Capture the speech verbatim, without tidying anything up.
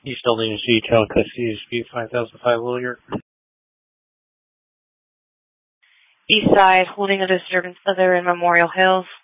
You still need to see child custody dispute five thousand five Willier. East Side, holding a disturbance other in Memorial Hills.